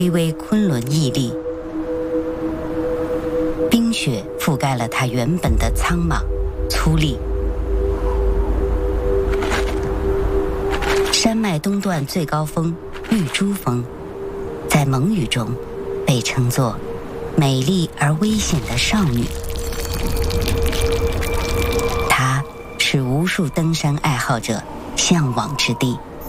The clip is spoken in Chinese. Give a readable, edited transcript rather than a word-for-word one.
卑微昆仑屹立，冰雪覆盖了它原本的苍莽粗粝。山脉东段最高峰玉珠峰，在蒙语中被称作美丽而危险的少女。它是无数登山爱好者向往之地。